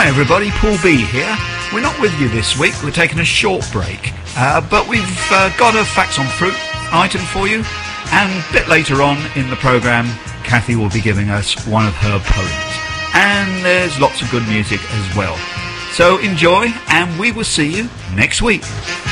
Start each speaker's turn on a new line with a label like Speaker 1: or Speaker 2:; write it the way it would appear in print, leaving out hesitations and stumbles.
Speaker 1: Hi everybody, Paul B here. We're not with you this week, we're taking a short break, but we've got a Facts on Fruit item for you, and a bit later on in the programme, Kathy will be giving us one of her poems. And there's lots of good music as well. So enjoy, and we will see you next week.